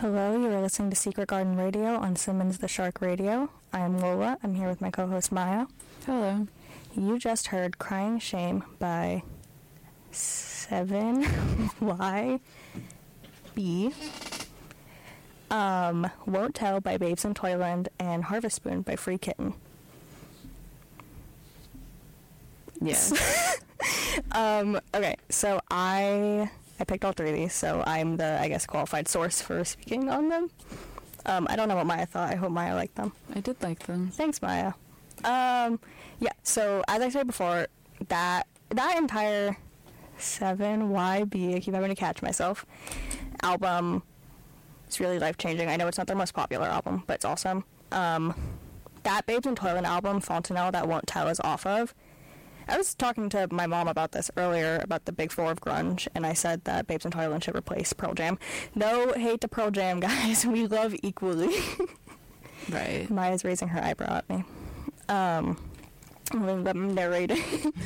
Hello, you are listening to Secret Garden Radio on Simmons the Shark Radio. I am Lola. I'm here with my co-host Maya. Hello. You just heard Crying Shame by 7YB. Won't Tell by Babes in Toyland, and Harvest Spoon by Free Kitten. Yes. Okay, so I picked all three of these, so I'm the, I guess, qualified source for speaking on them. I don't know what Maya thought. I hope Maya liked them. I did like them. Thanks, Maya. Yeah, so as I said before, that entire 7YB, I keep having to catch myself, album is really life-changing. I know it's not their most popular album, but it's awesome. That Babes in Toyland album, Fontanelle, that Won't Tell is off of. I was talking to my mom about this earlier, about the big four of grunge, and I said that Babes in Toyland should replace Pearl Jam. No hate to Pearl Jam, guys. We love equally. Right. Maya's raising her eyebrow at me. I'm narrating.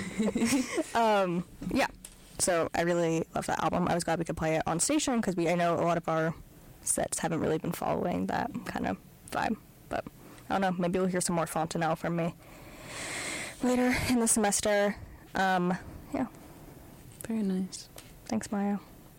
Yeah. So I really love that album. I was glad we could play it on station because I know a lot of our sets haven't really been following that kind of vibe. But I don't know. Maybe we'll hear some more Fontanelle from me later in the semester. Yeah. Very nice. Thanks, Maya.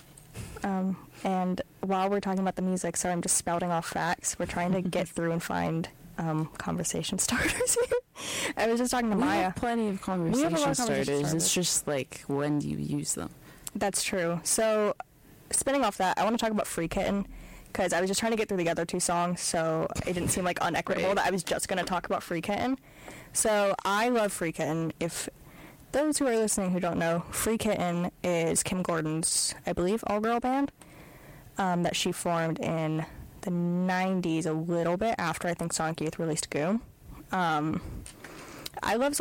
And while we're talking about the music, sorry, I'm just spouting off facts. We're trying to get through and find conversation starters here. I was just talking to Maya. We have plenty of conversation starters. starters. It's just like, when do you use them? That's true. So, spinning off that, I want to talk about Free Kitten, because I was just trying to get through the other two songs, so it didn't seem like unequitable that I was just going to talk about Free Kitten. So, I love Free Kitten. If those who are listening who don't know, Free Kitten is Kim Gordon's, I believe, all-girl band that she formed in the 90s, a little bit after, I think, Sonic Youth released Goo. I love